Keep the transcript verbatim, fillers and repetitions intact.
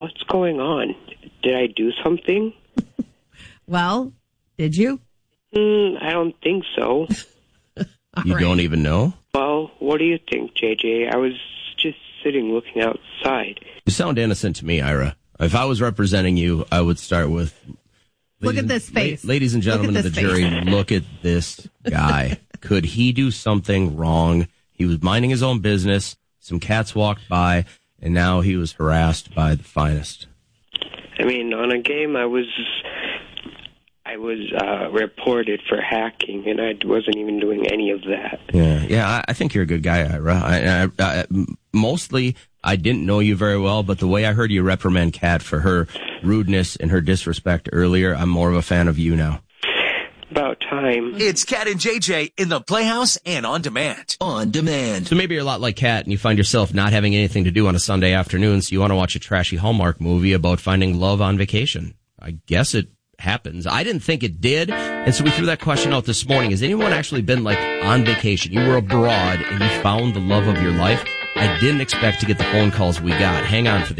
What's going on? Did I do something? Well, did you? Mm, I don't think so. You right. don't even know? Well, what do you think, J J? I was just sitting looking outside. You sound innocent to me, Ira. If I was representing you, I would start with... Look at this face. La- ladies and gentlemen of the this jury, face. look at this guy. Could he do something wrong? He was minding his own business. Some cats walked by, and now he was harassed by the finest. I mean, on a game, I was... I was uh, reported for hacking, and I wasn't even doing any of that. Yeah, yeah. I, I think you're a good guy, Ira. I, I, I, mostly, I didn't know you very well, but the way I heard you reprimand Kat for her rudeness and her disrespect earlier, I'm more of a fan of you now. About time. It's Kat and J J in the Playhouse and On Demand. On Demand. So maybe you're a lot like Kat, and you find yourself not having anything to do on a Sunday afternoon, so you want to watch a trashy Hallmark movie about finding love on vacation. I guess it happens. I didn't think it did, and so we threw that question out this morning. Has anyone actually been, like, on vacation? You were abroad, and you found the love of your life? I didn't expect to get the phone calls we got. Hang on for the